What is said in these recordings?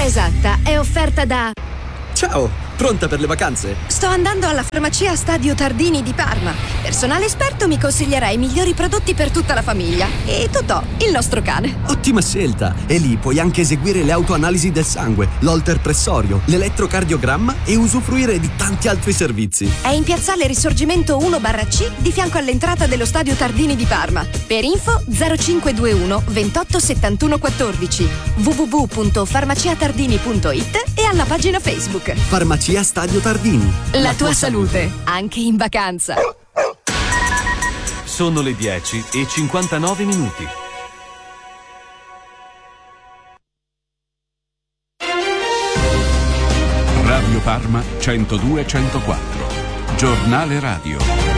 esatta è offerta da... Ciao, pronta per le vacanze? Sto andando alla farmacia Stadio Tardini di Parma. Personale esperto mi consiglierà i migliori prodotti per tutta la famiglia. E Totò, il nostro cane. Ottima scelta! E lì puoi anche eseguire le autoanalisi del sangue, l'holter pressorio, l'elettrocardiogramma e usufruire di tanti altri servizi. È in piazzale Risorgimento 1/C di fianco all'entrata dello Stadio Tardini di Parma. Per info 0521 28 71 14 www.farmaciatardini.it e alla pagina Facebook. Farmacia Stadio Tardini. La tua salute, anche in vacanza. Sono le 10:59. Radio Parma 102-104. Giornale radio.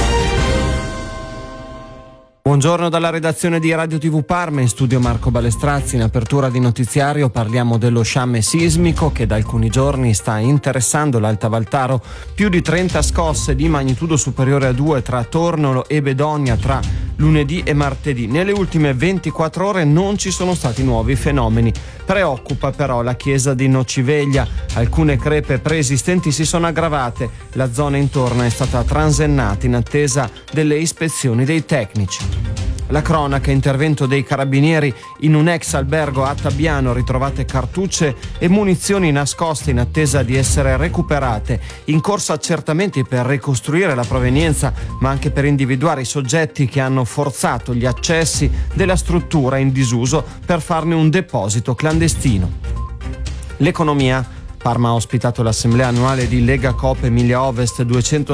Buongiorno dalla redazione di Radio TV Parma, in studio Marco Balestrazzi. In apertura di notiziario parliamo dello sciame sismico che da alcuni giorni sta interessando l'Alta Valtaro. Più di 30 scosse di magnitudo superiore a 2 tra Tornolo e Bedonia tra lunedì e martedì. Nelle ultime 24 ore non ci sono stati nuovi fenomeni. Preoccupa però la chiesa di Nociveglia. Alcune crepe preesistenti si sono aggravate. La zona intorno è stata transennata in attesa delle ispezioni dei tecnici. La cronaca, intervento dei carabinieri in un ex albergo a Tabiano, ritrovate cartucce e munizioni nascoste in attesa di essere recuperate. In corso accertamenti per ricostruire la provenienza, ma anche per individuare i soggetti che hanno forzato gli accessi della struttura in disuso per farne un deposito clandestino. L'economia. Parma ha ospitato l'assemblea annuale di Lega Coop Emilia Ovest,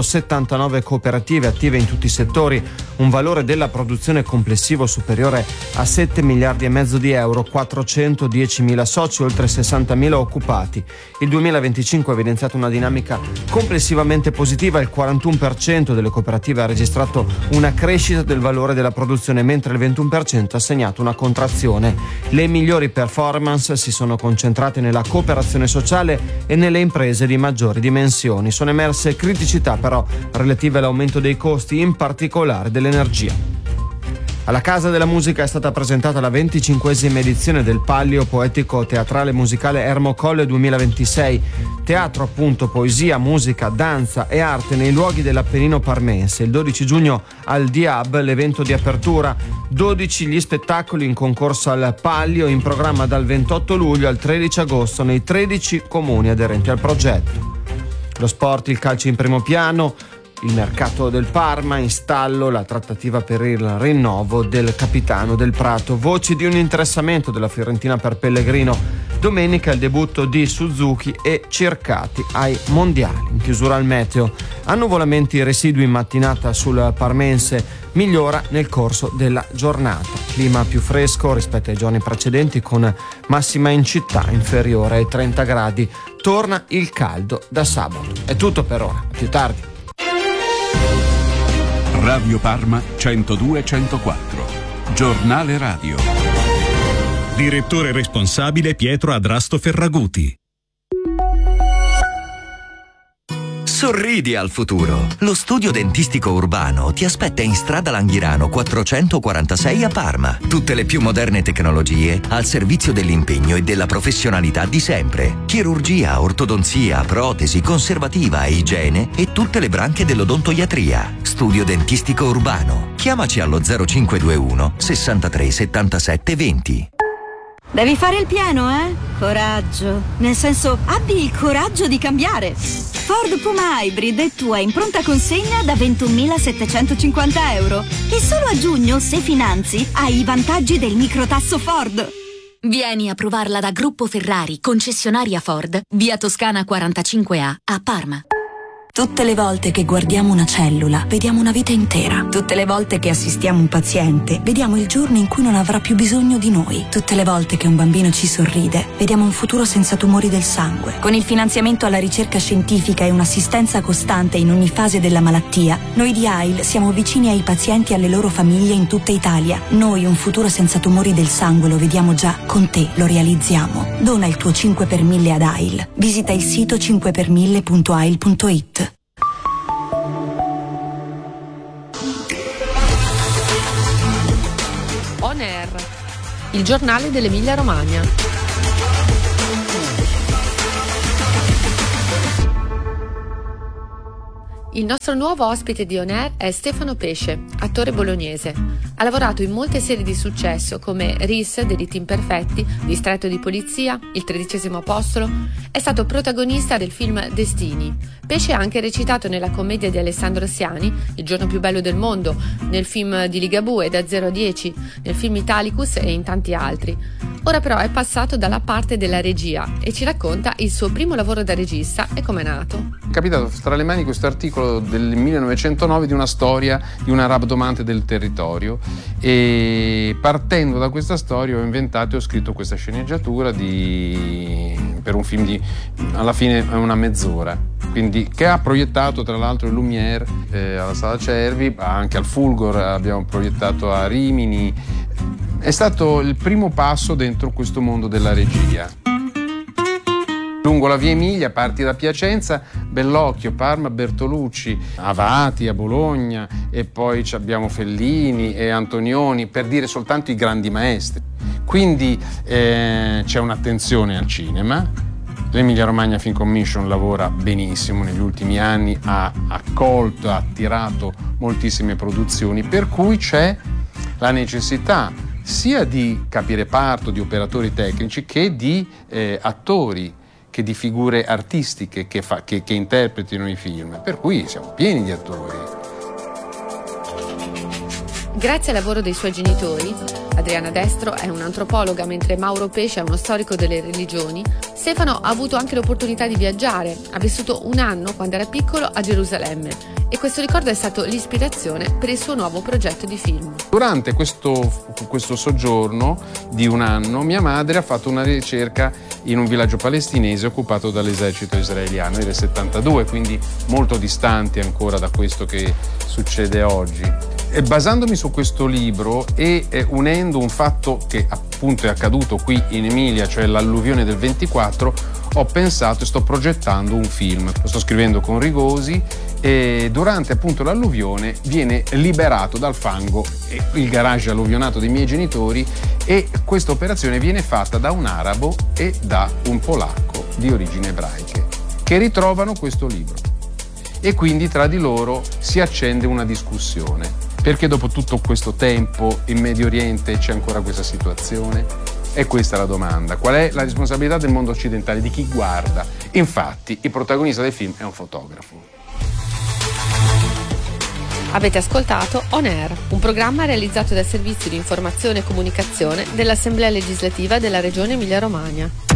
279 cooperative attive in tutti i settori, un valore della produzione complessivo superiore a 7 miliardi e mezzo di euro, 410.000 soci, oltre 60.000 occupati. Il 2025 ha evidenziato una dinamica complessivamente positiva, il 41% delle cooperative ha registrato una crescita del valore della produzione, mentre il 21% ha segnato una contrazione. Le migliori performance si sono concentrate nella cooperazione sociale e nelle imprese di maggiori dimensioni. Sono emerse criticità però relative all'aumento dei costi, in particolare dell'energia. Alla Casa della Musica è stata presentata la 25esima edizione del Pallio Poetico Teatrale Musicale Ermocolle 2026. Teatro appunto, poesia, musica, danza e arte nei luoghi dell'Appennino parmense. Il 12 giugno al Diab l'evento di apertura, 12 gli spettacoli in concorso al Pallio, in programma dal 28 luglio al 13 agosto nei 13 comuni aderenti al progetto. Lo sport, il calcio in primo piano. Il mercato del Parma, in stallo la trattativa per il rinnovo del capitano del Prato. Voci di un interessamento della Fiorentina per Pellegrino. Domenica il debutto di Suzuki e Circati ai mondiali. In chiusura al meteo. Annuvolamenti residui in mattinata sul parmense, migliora nel corso della giornata. Clima più fresco rispetto ai giorni precedenti, con massima in città inferiore ai 30 gradi. Torna il caldo da sabato. È tutto per ora, a più tardi. Radio Parma 102-104. Giornale radio. Direttore responsabile Pietro Adrasto Ferraguti. Sorridi al futuro. Lo studio dentistico urbano ti aspetta in strada Langhirano 446 a Parma. Tutte le più moderne tecnologie al servizio dell'impegno e della professionalità di sempre. Chirurgia, ortodonzia, protesi, conservativa e igiene e tutte le branche dell'odontoiatria. Studio dentistico urbano. Chiamaci allo 0521 63 77 20. Devi fare il pieno, eh? Coraggio. Nel senso, abbi il coraggio di cambiare. Ford Puma Hybrid è tua in pronta consegna da 21.750 euro. E solo a giugno, se finanzi, hai i vantaggi del microtasso Ford. Vieni a provarla da Gruppo Ferrari, concessionaria Ford, via Toscana 45A, a Parma. Tutte le volte che guardiamo una cellula, vediamo una vita intera. Tutte le volte che assistiamo un paziente, vediamo il giorno in cui non avrà più bisogno di noi. Tutte le volte che un bambino ci sorride, vediamo un futuro senza tumori del sangue. Con il finanziamento alla ricerca scientifica e un'assistenza costante in ogni fase della malattia, noi di AIL siamo vicini ai pazienti e alle loro famiglie in tutta Italia. Noi un futuro senza tumori del sangue lo vediamo già, con te lo realizziamo. Dona il tuo 5 per 1000 ad AIL. Visita il sito 5per1000.ail.it. On Air, il giornale dell'Emilia Romagna. Il nostro nuovo ospite di On Air è Stefano Pesce, attore bolognese. Ha lavorato in molte serie di successo come Rhys, Delitti imperfetti, Distretto di polizia, Il 13° apostolo. È stato protagonista del film Destini. Pesce ha anche recitato nella commedia di Alessandro Siani, Il giorno più bello del mondo, nel film di Ligabue, Da 0 a 10, nel film Italicus e in tanti altri. Ora però è passato dalla parte della regia e ci racconta il suo primo lavoro da regista e com'è nato. È capitato tra le mani questo articolo del 1909 di una storia di una rabdomante del territorio, e partendo da questa storia ho inventato e ho scritto questa sceneggiatura per un film alla fine è una mezz'ora, quindi che ha proiettato tra l'altro il Lumière alla Sala Cervi, anche al Fulgor, abbiamo proiettato a Rimini. È stato il primo passo dentro questo mondo della regia. Lungo la via Emilia, parti da Piacenza, Bellocchio, Parma, Bertolucci, Avati, a Bologna, e poi abbiamo Fellini e Antonioni, per dire soltanto i grandi maestri. Quindi c'è un'attenzione al cinema. L'Emilia Romagna Film Commission lavora benissimo negli ultimi anni, ha accolto, ha attirato moltissime produzioni, per cui c'è la necessità sia di capireparto, di operatori tecnici, che di attori, che di figure artistiche che interpretino i film, per cui siamo pieni di attori. Grazie al lavoro dei suoi genitori, Adriana Destro è un'antropologa mentre Mauro Pesce è uno storico delle religioni, Stefano ha avuto anche l'opportunità di viaggiare, ha vissuto un anno quando era piccolo a Gerusalemme e questo ricordo è stato l'ispirazione per il suo nuovo progetto di film. Durante questo soggiorno di un anno mia madre ha fatto una ricerca in un villaggio palestinese occupato dall'esercito israeliano, era il 72, quindi molto distante ancora da questo che succede oggi. E basandomi su questo libro e unendo un fatto che appunto è accaduto qui in Emilia, cioè l'alluvione del 24, ho pensato e sto progettando un film. Lo sto scrivendo con Rigosi e durante appunto l'alluvione viene liberato dal fango il garage alluvionato dei miei genitori, e questa operazione viene fatta da un arabo e da un polacco di origini ebraiche che ritrovano questo libro, e quindi tra di loro si accende una discussione. Perché dopo tutto questo tempo in Medio Oriente c'è ancora questa situazione? E questa è la domanda. Qual è la responsabilità del mondo occidentale, di chi guarda? Infatti, il protagonista del film è un fotografo. Avete ascoltato On Air, un programma realizzato dal Servizio di Informazione e Comunicazione dell'Assemblea Legislativa della Regione Emilia-Romagna.